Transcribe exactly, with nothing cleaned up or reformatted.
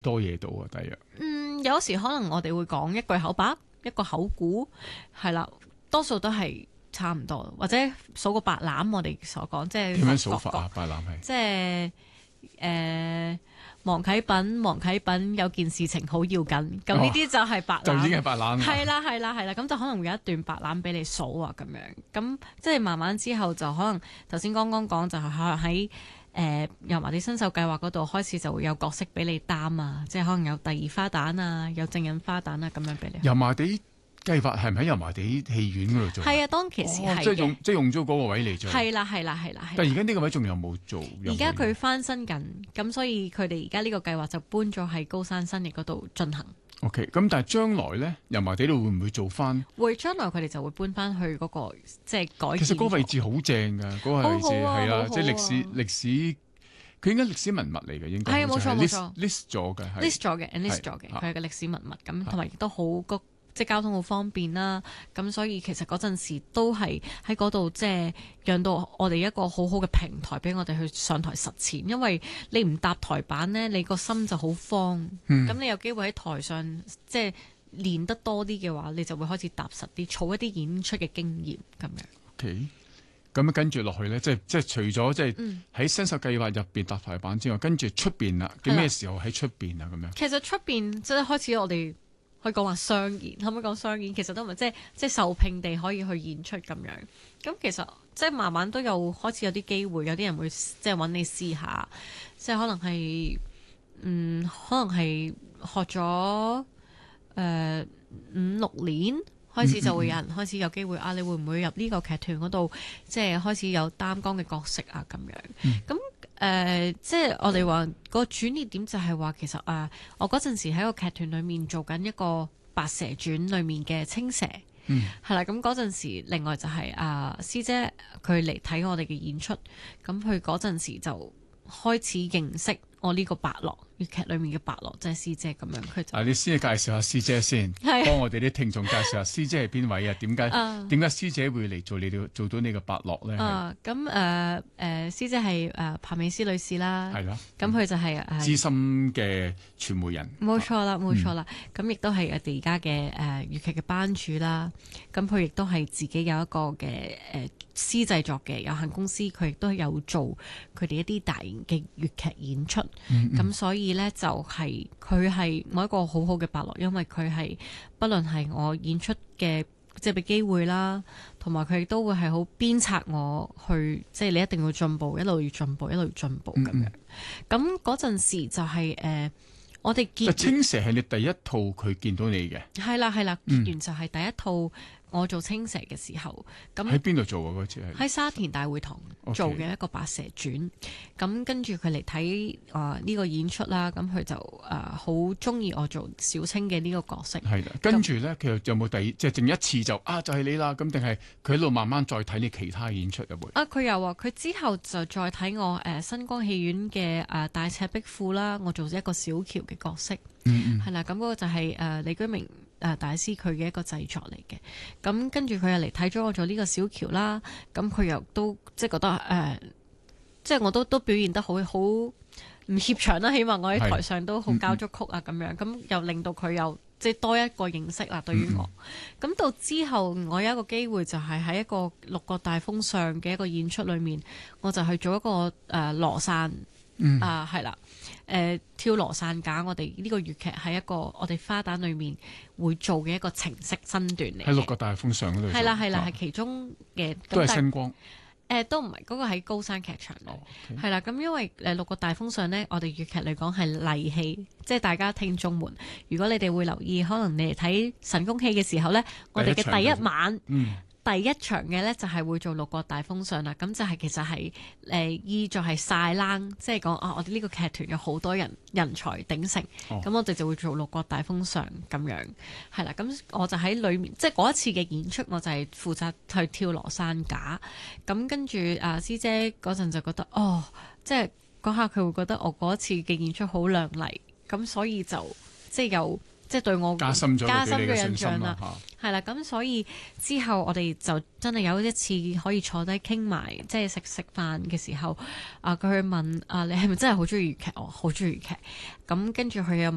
多嘢到啊？大約嗯，有時可能我哋會講一句口白，一個口估，係啦，多數都係差唔多，或者數個白欖，我哋所講即係點樣數法啊？白欖係即係誒，黃啟品，黃啟品有件事情好要緊，咁呢啲就係白欖， 就已經係白欖啦。 係啦係啦係啦，咁就可能會有一段白欖俾你數啊咁樣，咁即係慢慢之後就可能頭先剛剛講就係可能喺誒油麻地新秀計劃嗰度開始就會有角色俾你擔啊，即係可能有第二花旦啊，有正印花旦啊咁樣俾你。 油麻地計劃係咪喺油麻地戲院嗰度做？ 係啊，當其時係、 哦、即係用即係用咗嗰個位嚟做。 係啦係啦係啦。 但係而家呢個位仲有冇做？ 而家佢翻新緊，咁所以佢哋而家呢個計劃就搬咗喺高山新翼嗰度進行。 OK，咁但係將來咧，油麻地度會唔會做翻？ 會，將來佢哋就會搬翻去嗰、那個即係改建。 其實嗰個位置好正㗎，嗰、那個位置係啦，即係歷史歷史，佢應該歷史文物嚟嘅，應該係冇錯冇錯 list 咗嘅 list 咗嘅 list 咗嘅，佢係個歷史文物咁，同埋亦都好個即係交通好方便啦。咁所以其實嗰陣時都係喺嗰度即係讓到我哋一個好好嘅平台俾我哋去上台實踐，因為你唔搭台板呢，你個心就好慌。咁、嗯、你有機會喺台上即係練得多啲嘅話，你就會開始踏實啲，儲一啲演出嘅經驗咁樣。 OK。咁跟住落去咧，即係即係除咗即係喺新秀計劃入邊搭台板之外，跟住出邊啦，叫咩時候喺出邊啊？咁樣。其實出邊即係開始，我哋可以講話商演，可唔可以講商演？其實都唔係即係即係受聘地可以去演出咁樣。咁其實即係慢慢都有開始有啲機會，有啲人會即係揾你試下，即係可能係嗯，可能係學咗誒五六年。開始就會有人開始有機會、嗯嗯、啊！你會唔會入呢個劇團嗰度，即係開始有擔綱嘅角色啊？咁樣咁誒、嗯呃，即係我哋話個轉捩點就係話，其實啊，我嗰陣時喺個劇團裏面做緊一個《白蛇傳》裏面嘅青蛇，嗯，係啦。咁嗰陣時，另外就係、是、啊師姐佢嚟睇我哋嘅演出，咁佢嗰陣時就開始認識我呢個伯樂。粵劇裏面嘅伯樂即係師姐咁樣，佢就啊，你先介紹下師姐先，幫我哋啲聽眾介紹下師姐係邊位啊？點解點解師姐會嚟做你哋做到呢個伯樂咧？ 啊，咁誒誒，師姐係誒彭美詩女士啦， 係啦， 咁佢就係、是、 資深嘅傳媒人， 冇錯啦，冇錯啦，咁亦都係我哋而家嘅誒粵劇嘅班主啦，咁佢亦都係自己有一個嘅誒私製作嘅有限公司，佢亦都有做佢哋一啲大型嘅粵劇演出，咁、嗯嗯、所以咧就係佢係我一個好好嘅伯樂，因為佢係不論係我演出嘅即係俾機會啦，同埋佢亦都會係好鞭策我去，即係你一定要進步，一路要進步，一路要進步咁樣。咁嗰陣時就係、是、誒、呃，我哋見青蛇係你第一套佢見到你嘅， 係啦係啦，結緣就係第一套。我做青蛇嘅時候，咁喺邊度做啊？嗰次係喺沙田大會堂做嘅一個白蛇傳。咁、okay. 跟住佢嚟睇啊呢個演出啦，咁佢就誒好中意我做小青嘅呢個角色。係啦， 跟住咧，佢有冇第二即係淨一次就啊就係、是、你啦？咁定係佢喺度慢慢再睇你其他演出有冇？ 啊，佢有啊，佢之後就再睇我誒、呃、新光戲院嘅誒、呃、大赤壁賦啦，我做咗一個小喬嘅角色。嗯嗯，係啦，咁嗰個就係、是、誒、呃、李居明。誒大師佢嘅一個製作嚟嘅，咁跟住佢又嚟睇咗我做呢個小喬啦，咁佢又都即係覺得誒、呃，即係我都都表現得好好唔怯場啦，起碼我喺台上都好交足曲啊咁樣，咁又令到佢又即係多一個認識啦對於我。咁、嗯、到之後我有一個機會就係喺一個六國大封相嘅一個演出裏面，我就去做一個誒羅傘。嗯、啊，係啦，誒、呃，跳羅傘架，我哋呢個粵劇係一個我哋花旦裏面會做嘅一個情色身段嚟。喺六個大風上嗰度。係啦係啦，係其中嘅。 都係星光。誒、 呃，都唔係，嗰、那個喺高山劇場。哦，係、okay. 啦，咁因為誒六個大風上呢，我哋粵劇嚟講係例戲，即係大家聽眾們，如果你哋會留意，可能你哋睇神功戲嘅時候呢，我哋嘅第一晚。嗯。第一場嘅呢，就係會做六國大封相啦，咁就係其實係誒意在係晒冷，即係講啊，我哋呢個劇團有好多人人才鼎盛，咁、哦、我哋就會做六國大封相咁樣，係啦，咁我就喺裏面，即係嗰一次嘅演出，我就係負責去跳羅傘架，咁跟住啊師姐嗰陣就覺得哦，即係嗰下佢會覺得我嗰一次嘅演出好亮麗，咁所以就即係有。即係對我加深咗加深嘅印象啦，係啦，咁所以之後我哋就真係有一次可以坐低傾埋，即係食食飯嘅時候，啊佢去問啊你係咪真係好中意粵劇？我好中意粵劇，咁跟住佢又。